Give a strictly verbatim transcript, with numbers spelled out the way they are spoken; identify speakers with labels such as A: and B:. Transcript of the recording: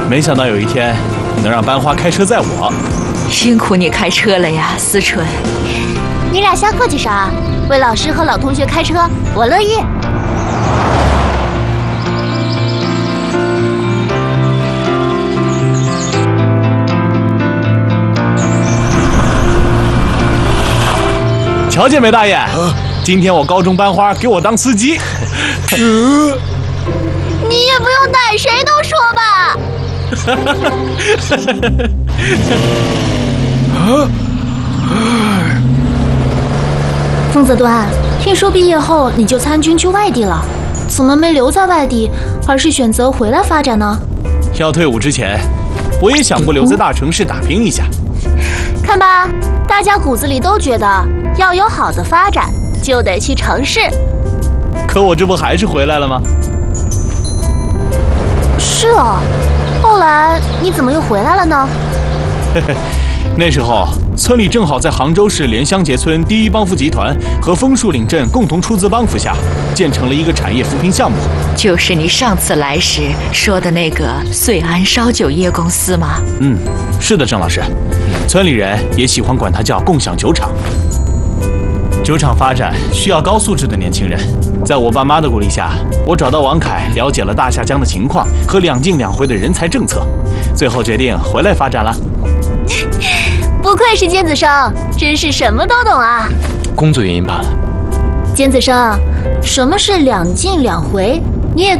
A: 没想到有一天能让班花开车载我。
B: 辛苦你开车了呀，思纯。
C: 你俩瞎客气啥？为老师和老同学开车，我乐意。
A: 瞧见没，大爷？今天我高中班花给我当司机。
C: 你也不用带，谁都说吧。
D: 风泽端，听说毕业后你就参军去外地了，怎么没留在外地，而是选择回来发展呢？
A: 要退伍之前，我也想过留在大城市打拼一下。
C: 看吧，大家骨子里都觉得要有好的发展，就得去城市。
A: 可我这不还是回来了吗？
C: 是哦，后来你怎么又回来了呢？
A: 嘿嘿，那时候村里正好在杭州市莲香结村第一帮扶集团和枫树岭镇共同出资帮扶下，建成了一个产业扶贫项目。
B: 就是你上次来时说的那个穗安烧酒业公司吗？
A: 嗯，是的，郑老师。村里人也喜欢管它叫共享酒厂。酒厂发展需要高素质的年轻人，在我爸妈的鼓励下，我找到王凯，了解了大下江的情况和两进两回的人才政策，最后决定回来发展了。
C: 不愧是尖子生，真是什么都懂啊！
E: 工作原因罢了。
D: 尖子生，什么是两进两回？